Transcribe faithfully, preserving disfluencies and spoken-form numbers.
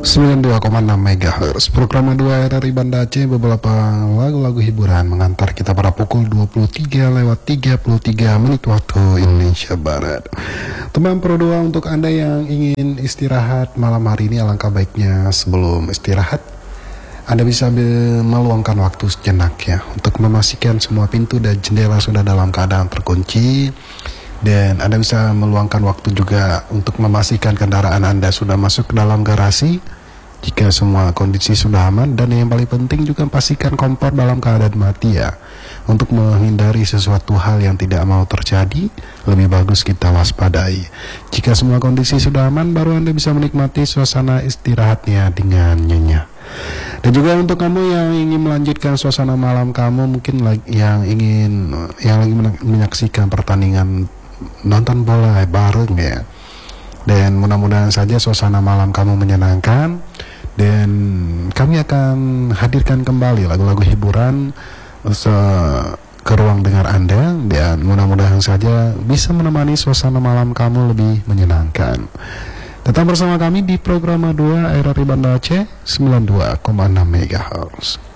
sembilan puluh dua koma enam megahertz. Program dua R R I Banda Aceh, beberapa lagu-lagu hiburan mengantar kita pada pukul dua puluh tiga lewat tiga puluh tiga menit waktu Indonesia Barat. Teman Pro dua, untuk Anda yang ingin istirahat malam hari ini, alangkah baiknya sebelum istirahat Anda bisa meluangkan waktu sejenak ya, untuk memastikan semua pintu dan jendela sudah dalam keadaan terkunci. Dan Anda bisa meluangkan waktu juga untuk memastikan kendaraan Anda sudah masuk ke dalam garasi jika semua kondisi sudah aman. Dan yang paling penting juga pastikan kompor dalam keadaan mati ya, untuk menghindari sesuatu hal yang tidak mau terjadi. Lebih bagus kita waspadai. Jika semua kondisi sudah aman, baru Anda bisa menikmati suasana istirahatnya dengan nyenyak. Dan juga untuk kamu yang ingin melanjutkan suasana malam kamu, mungkin yang ingin yang lagi menyaksikan pertandingan, nonton bola bareng ya, dan mudah-mudahan saja suasana malam kamu menyenangkan. Dan kami akan hadirkan kembali lagu-lagu hiburan ke ruang dengar Anda, dan mudah-mudahan saja bisa menemani suasana malam kamu lebih menyenangkan. Tetap bersama kami di program dua R R I Banda Aceh sembilan puluh dua koma enam megahertz.